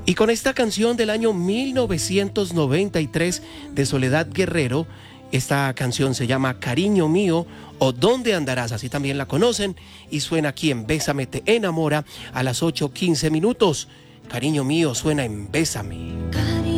Y con esta canción del año 1993 de Soledad Guerrero, esta canción se llama Cariño Mío o ¿Dónde Andarás? Así también la conocen y suena aquí en Bésame Te Enamora a las 8:15. Cariño Mío suena en Bésame.